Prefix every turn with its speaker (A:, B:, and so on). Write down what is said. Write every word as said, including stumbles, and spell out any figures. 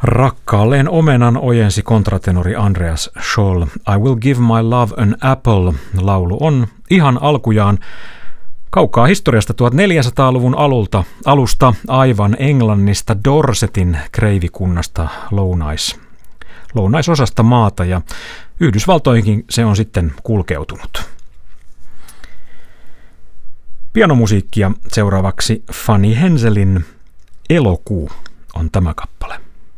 A: Rakkaalleen omenan ojensi kontratenori Andreas Scholl. I Will Give My Love an Apple. Laulu on ihan alkujaan kaukaa historiasta tuhatneljänsataaluvun alulta, alusta aivan Englannista Dorsetin kreivikunnasta lounais, lounaisosasta maata ja Yhdysvaltoihinkin se on sitten kulkeutunut. Pianomusiikkia seuraavaksi Fanny Henselin Elokuu on tämä kappale.